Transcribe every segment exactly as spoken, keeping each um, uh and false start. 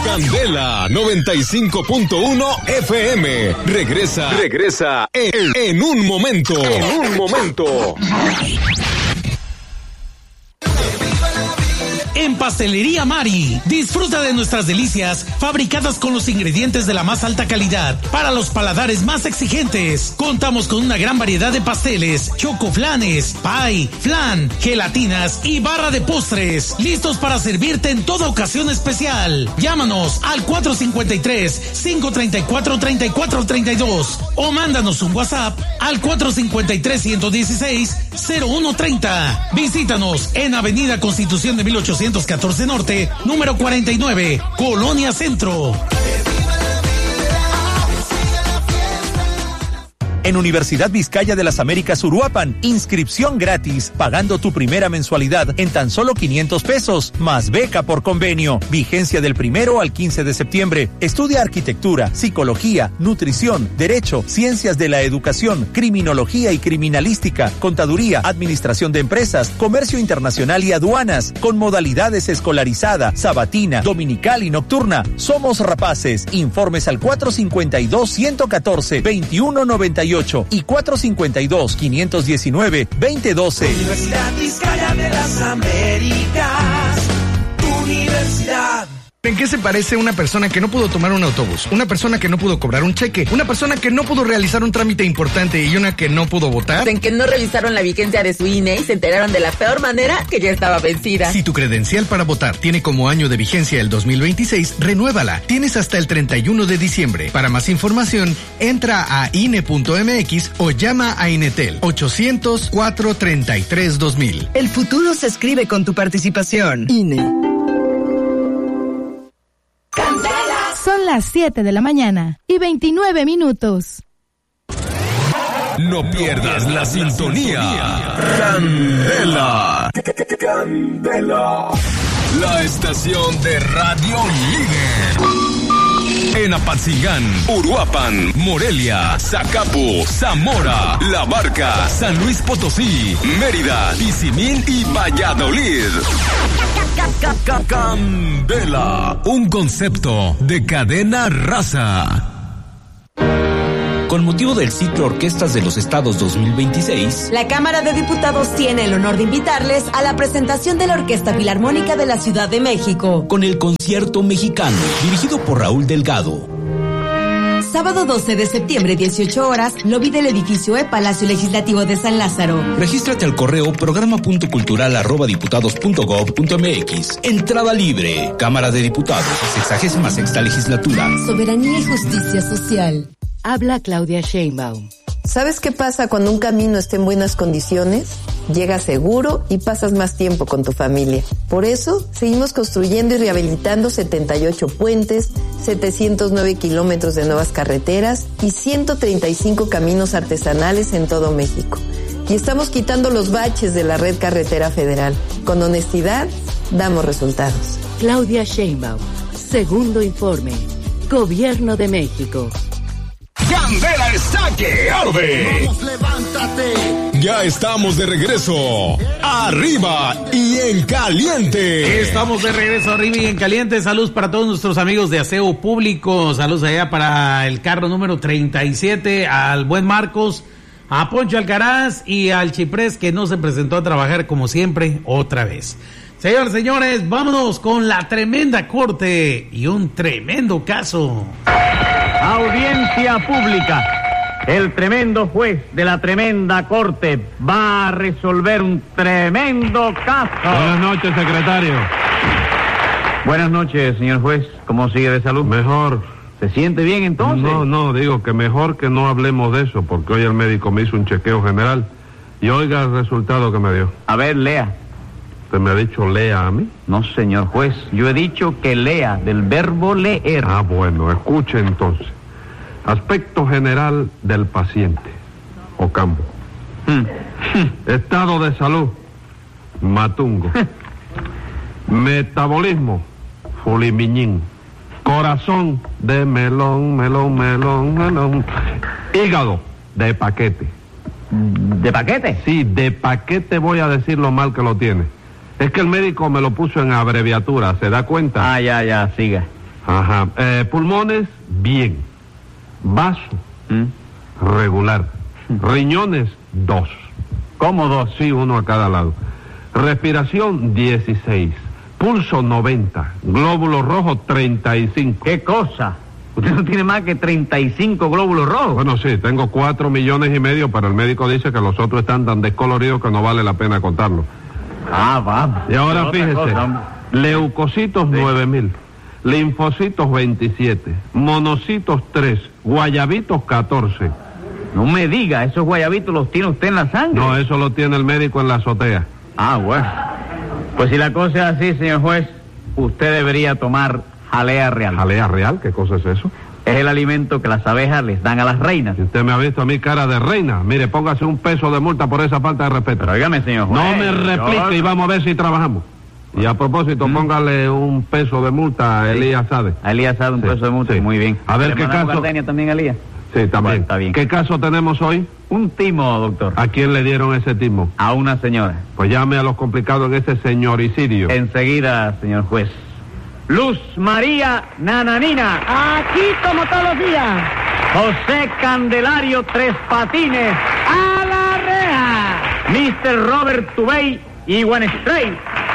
Candela noventa y cinco punto uno F M. Regresa, regresa en, en un momento. En un momento. En Pastelería Mari, disfruta de nuestras delicias fabricadas con los ingredientes de la más alta calidad para los paladares más exigentes. Contamos con una gran variedad de pasteles, chocoflanes, pie, flan, gelatinas y barra de postres, listos para servirte en toda ocasión especial. Llámanos al cuatro cinco tres, cinco tres cuatro, tres cuatro tres dos o mándanos un WhatsApp al cuatro cinco tres, uno uno seis, cero uno tres cero. Visítanos en Avenida Constitución de mil ochocientos catorce Norte, número cuarenta y nueve, Colonia Centro. En Universidad Vizcaya de las Américas Uruapan, inscripción gratis, pagando tu primera mensualidad en tan solo quinientos pesos, más beca por convenio. Vigencia del primero al quince de septiembre. Estudia arquitectura, psicología, nutrición, derecho, ciencias de la educación, criminología y criminalística, contaduría, administración de empresas, comercio internacional y aduanas, con modalidades escolarizada, sabatina, dominical y nocturna. Somos rapaces. Informes al cuatro cinco dos, uno uno cuatro, veintiuno noventa y ocho y cuatro cinco dos, quinientos diecinueve, veinte doce. Universidad Vizcaya de las Américas, Universidad. ¿En qué se parece una persona que no pudo tomar un autobús, una persona que no pudo cobrar un cheque, una persona que no pudo realizar un trámite importante y una que no pudo votar? En que no revisaron la vigencia de su I N E y se enteraron de la peor manera que ya estaba vencida. Si tu credencial para votar tiene como año de vigencia el dos mil veintiséis, renuévala. Tienes hasta el treinta y uno de diciembre. Para más información, entra a I N E punto M X o llama a Inetel ochocientos, cuatro treinta y tres, dos mil. El futuro se escribe con tu participación. I N E. Son las siete de la mañana y veintinueve minutos. No pierdas la sintonía. Candela. Candela. La estación de radio líder. En Apatzingán, Uruapan, Morelia, Zacapu, Zamora, La Barca, San Luis Potosí, Mérida, Tizimín y Valladolid. Candela, un concepto de cadena raza. Con motivo del ciclo Orquestas de los Estados dos mil veintiséis, la Cámara de Diputados tiene el honor de invitarles a la presentación de la Orquesta Filarmónica de la Ciudad de México, con el Concierto Mexicano, dirigido por Raúl Delgado. Sábado doce de septiembre, dieciocho horas, lobby del edificio E, Palacio Legislativo de San Lázaro. Regístrate al correo programa.cultural arroba diputados punto gob punto mx. Entrada libre. Cámara de Diputados, sexagésima sexta legislatura. Soberanía y justicia social. Habla Claudia Sheinbaum. ¿Sabes qué pasa cuando un camino está en buenas condiciones? Llegas seguro y pasas más tiempo con tu familia. Por eso, seguimos construyendo y rehabilitando setenta y ocho puentes, setecientos nueve kilómetros de nuevas carreteras y ciento treinta y cinco caminos artesanales en todo México. Y estamos quitando los baches de la red carretera federal. Con honestidad, damos resultados. Claudia Sheinbaum, segundo informe. Gobierno de México. Candela está que arde. Vamos, levántate. Ya estamos de regreso. Arriba y en caliente. Estamos de regreso arriba y en caliente. Saludos para todos nuestros amigos de aseo público. Saludos allá para el carro número treinta y siete, al buen Marcos, a Poncho Alcaraz y al Chiprés, que no se presentó a trabajar como siempre otra vez. Señores, señores, vámonos con la tremenda corte y un tremendo caso. Audiencia pública. El tremendo juez de la tremenda corte va a resolver un tremendo caso. Buenas noches, secretario. Buenas noches, señor juez. ¿Cómo sigue de salud? Mejor. ¿Se siente bien entonces? No, no, digo que mejor que no hablemos de eso, porque hoy el médico me hizo un chequeo general y oiga el resultado que me dio. A ver, lea. ¿Usted me ha dicho lea a mí? No, señor juez. Yo he dicho que lea, del verbo leer. Ah, bueno, escuche entonces. Aspecto general del paciente. Ocampo. Mm. Estado de salud. Matungo. Metabolismo. Fulimiñín. Corazón de melón, melón, melón, melón. Hígado de paquete. ¿De paquete? Sí, de paquete voy a decir lo mal que lo tiene. Es que el médico me lo puso en abreviatura, ¿se da cuenta? Ah, ya, ya, siga. Ajá. Eh, pulmones, bien. Vaso, ¿Mm? regular. Riñones, dos. ¿Cómo dos? Sí, uno a cada lado. Respiración, dieciséis. Pulso, noventa. Glóbulos rojos, treinta y cinco. ¿Qué cosa? Usted no tiene más que treinta y cinco glóbulos rojos. Bueno, sí, tengo cuatro millones y medio, pero el médico dice que los otros están tan descoloridos que no vale la pena contarlos. Ah, vamos. Y ahora fíjese, cosa, leucocitos, sí. nueve mil. Linfocitos, veintisiete. Monocitos, tres. Guayabitos, catorce. No me diga, esos guayabitos los tiene usted en la sangre. No, eso lo tiene el médico en la azotea. Ah, bueno. Pues si la cosa es así, señor juez, usted debería tomar jalea real. ¿Jalea real? ¿Qué cosa es eso? Es el alimento que las abejas les dan a las reinas. Si usted me ha visto a mí cara de reina, mire, póngase un peso de multa por esa falta de respeto. Pero óigame, señor juez. No me replique yo... y vamos a ver si trabajamos. Y a propósito, ¿Mm? póngale un peso de multa a Elías Sade. A Elías Sade un sí, peso de multa, sí. Muy bien. A ver, ¿qué caso? Gardenia también, Elías? Sí, también. Bueno, está bien. ¿Qué caso tenemos hoy? Un timo, doctor. ¿A quién le dieron ese timo? A una señora. Pues llame a los complicados en ese señoricidio. Enseguida, señor juez. Luz María Nananina. Aquí como todos los días. José Candelario Tres Patines. A la reja. mister Robert Tubey y One Straight.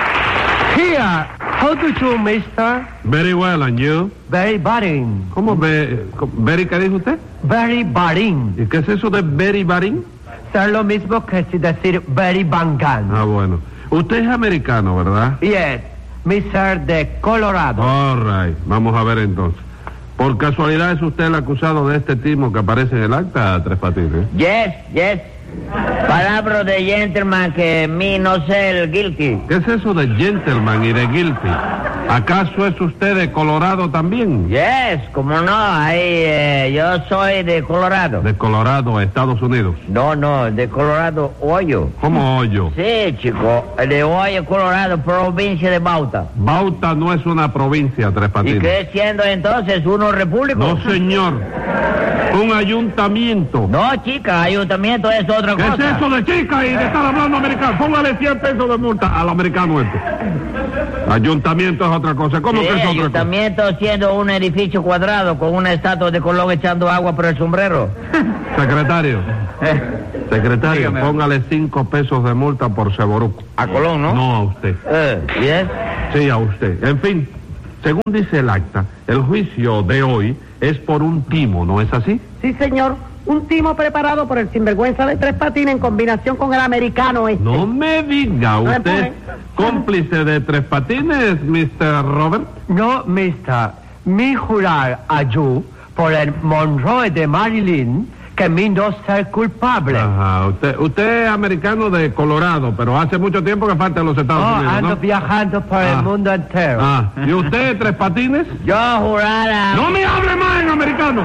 Here. How do you, mister? Very well, and you? Very boring. ¿Cómo ve? ¿Very qué dijo usted? Very boring. ¿Y qué es eso de very boring? Es lo mismo que si decir very bangán. Ah, bueno. Usted es americano, ¿verdad? Yes, mister de Colorado. All right. Vamos a ver entonces. ¿Por casualidad es usted el acusado de este timo que aparece en el acta, Tres Patines? Yes, yes. Palabra de gentleman que mi no sé el guilty. ¿Qué es eso de gentleman y de guilty? ¿Acaso es usted de Colorado también? Yes, como no, ahí eh, yo soy de Colorado. ¿De Colorado, Estados Unidos? No, no, de Colorado, Hoyo. ¿Cómo Hoyo? Sí, chico, de Hoyo, Colorado, provincia de Bauta. Bauta no es una provincia, Tres Patines. ¿Y qué siendo entonces uno repúblico? No, señor. Un ayuntamiento. No, chica, ayuntamiento es otra ¿Qué cosa. ¿Qué es eso de chica y de estar hablando americano? Póngale cien pesos de multa al americano este. Ayuntamiento es otra cosa. ¿Cómo sí, que es otra cosa? Ayuntamiento siendo un edificio cuadrado con una estatua de Colón echando agua por el sombrero. Secretario. Eh. Secretario, dígame. Póngale cinco pesos de multa por Seboruco. ¿A Colón, no? No, a usted. Eh, ¿y es? Sí, a usted. En fin, según dice el acta, el juicio de hoy es por un timo, ¿no es así? Sí, señor. Un timo preparado por el sinvergüenza de Tres Patines en combinación con el americano este. No me diga, ¿usted cómplice de Tres Patines, mister Robert? No, mister. Mi jurar a yo por el Monroe de Maryland que mi no ser culpable. Ajá, usted, usted es americano de Colorado, pero hace mucho tiempo que falta en los Estados oh, Unidos, ando ¿no? viajando por ah. el mundo entero. Ah, ¿y usted, Tres Patines? Yo jurara... ¡No me hable más en americano!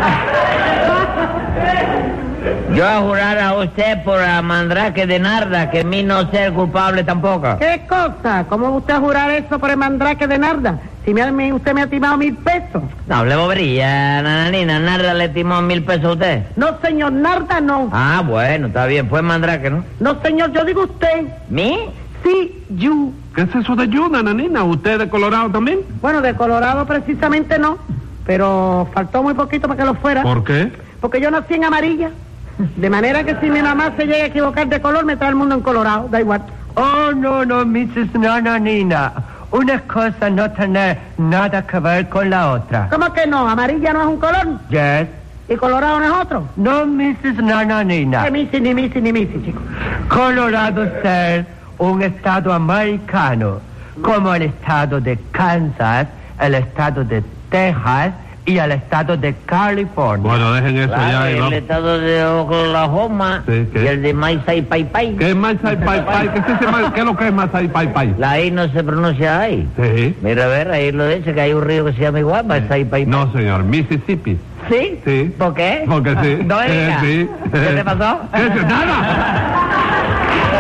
Yo jurar a usted por la mandrake de Narda que mi no ser culpable tampoco. ¿Qué cosa? ¿Cómo usted jurar eso por el mandrake de Narda? Si me, usted me ha timado mil pesos. No hable bobería, Nananina. ¿Narda le timó mil pesos a usted? No, señor, Narda no. Ah, bueno, está bien. Fue mandrake, ¿no? No, señor, yo digo usted. ¿Mi? Sí, you. ¿Qué es eso de you, Nananina? ¿Usted de Colorado también? Bueno, de Colorado precisamente no. Pero faltó muy poquito para que lo fuera. ¿Por qué? Porque yo nací en amarilla. De manera que si mi mamá se llega a equivocar de color, me trae el mundo en colorado, da igual. Oh, no, no, missus Nananina. Una cosa no tiene nada que ver con la otra. ¿Cómo que no? ¿Amarilla no es un color? Yes. ¿Y colorado no es otro? No, missus Nananina. Ni misi, ni misi, ni misi, chico. Colorado es un estado americano, como el estado de Kansas, el estado de Texas y el estado de California. Bueno, dejen eso claro, ya. El ¿no? estado de Oklahoma sí, y el de Maisai Pai Pai. ¿Qué es Maisai Pai Pai? ¿Qué, es ese, ¿Qué es lo que es Maisai Pai Pai? La I no se pronuncia ahí. Sí. Mira, a ver, ahí lo dice que hay un río que se llama igual, Maisai Pai Pai. No, señor, Mississippi. ¿Sí? Sí. ¿Por qué? Porque sí. No, eh, sí. ¿Qué te pasó? ¿Qué? ¡Nada!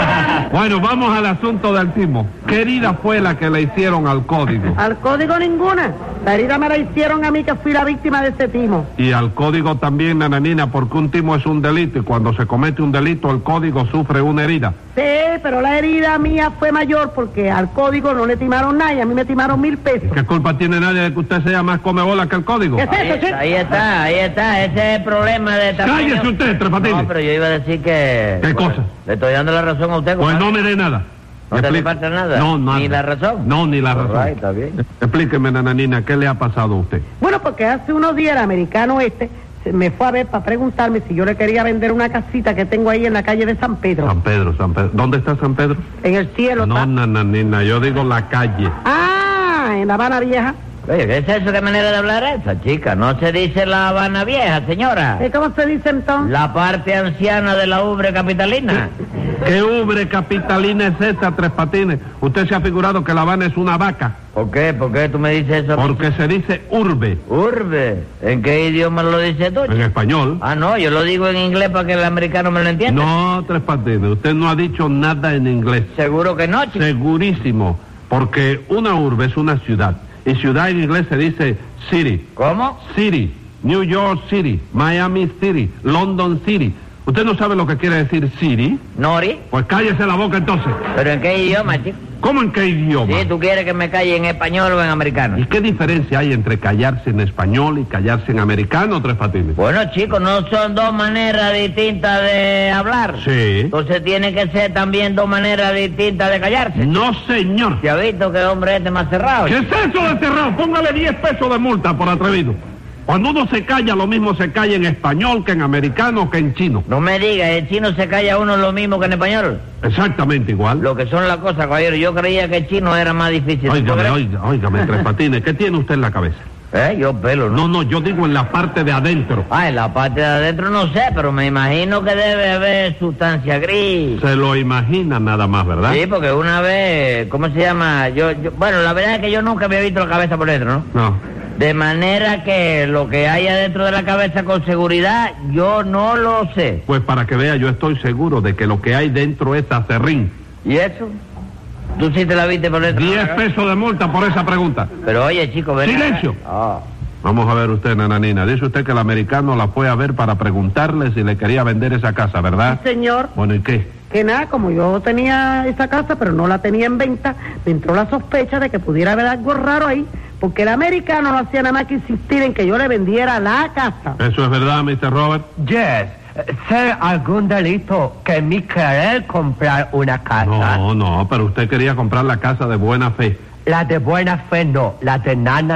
Bueno, vamos al asunto del timo. ¿Qué herida fue la que le hicieron al código? Al código ninguna. La herida me la hicieron a mí, que fui la víctima de ese timo. Y al código también, nananina, porque un timo es un delito y cuando se comete un delito el código sufre una herida. Sí, pero la herida mía fue mayor porque al código no le timaron nada y a mí me timaron mil pesos. ¿Qué culpa tiene nadie de que usted sea más comebola que el código? ¿Qué es Ahí, eso, chico? ahí está, ahí está, ese es el problema de tamaño. ¡Cállese usted, Tres Patines! No, pero yo iba a decir que... ¿Qué bueno, cosa? Le estoy dando la razón a usted, Pues compadre. no me dé nada. ¿No te Expli- le falta nada? No, nada. ¿Ni la razón? No, ni la razón. Right, está bien. Explíqueme, nananina, ¿qué le ha pasado a usted? Bueno, porque hace unos días el americano este se me fue a ver para preguntarme si yo le quería vender una casita que tengo ahí en la calle de San Pedro. San Pedro, San Pedro. ¿Dónde está San Pedro? En el cielo. No, está. nananina, yo digo la calle. Ah, en La Habana Vieja. Oye, ¿qué es eso? ¿Qué manera de hablar esa, chica? No se dice La Habana Vieja, señora. ¿Y cómo se dice entonces? La parte anciana de la ubre capitalina. ¿Qué ubre capitalina es esta, Tres Patines? Usted se ha figurado que La Habana es una vaca. ¿Por qué? ¿Por qué tú me dices eso? Porque se dice urbe. Urbe. ¿En qué idioma lo dices tú? En español. Ah, no, yo lo digo en inglés para que el americano me lo entienda. No, Tres Patines, usted no ha dicho nada en inglés. ¿Seguro que no, chico? Segurísimo, porque una urbe es una ciudad. Y ciudad en inglés se dice city. ¿Cómo? City. New York City, Miami City, London City. ¿Usted no sabe lo que quiere decir city? ¿Nori? Pues cállese la boca entonces. ¿Pero en qué idioma, chico? ¿Cómo en qué idioma? Sí, ¿tú quieres que me calle en español o en americano? ¿Y qué diferencia hay entre callarse en español y callarse en americano, Tres Patines? Bueno, chicos, no son dos maneras distintas de hablar. Sí. Entonces tiene que ser también dos maneras distintas de callarse. No, señor. ¿Se ha visto que hombre este más cerrado? ¿Qué es eso de cerrado? Póngale diez pesos de multa por atrevido. Cuando uno se calla, lo mismo se calla en español que en americano que en chino. No me diga, ¿en chino se calla uno lo mismo que en español? Exactamente igual. Lo que son las cosas, caballero, yo creía que el chino era más difícil. Óigame, óigame, óigame, Tres Patines, ¿qué tiene usted en la cabeza? ¿Eh? Yo pelo, ¿no? No, no, yo digo en la parte de adentro. Ah, en la parte de adentro no sé, pero me imagino que debe haber sustancia gris. Se lo imagina nada más, ¿verdad? Sí, porque una vez, ¿cómo se llama? Yo, yo, bueno, la verdad es que yo nunca había visto la cabeza por dentro, ¿no? No. De manera que lo que hay adentro de la cabeza con seguridad, yo no lo sé. Pues para que vea, yo estoy seguro de que lo que hay dentro es acerrín. ¿Y eso? ¿Tú sí te la viste por dentro? Diez pesos de multa por esa pregunta. Pero oye, chico, ven. ¡Silencio! Ah. Vamos a ver usted, nananina. Dice usted que el americano la fue a ver para preguntarle si le quería vender esa casa, ¿verdad? Sí, señor. Bueno, ¿y qué? Que nada, como yo tenía esa casa, pero no la tenía en venta, me entró la sospecha de que pudiera haber algo raro ahí, porque el americano no hacía nada más que insistir en que yo le vendiera la casa. ¿Eso es verdad, mister Robert? Yes. ¿Ser algún delito que mi querer comprar una casa? No, no, pero usted quería comprar la casa de buena fe. La de buena fe no, la de nana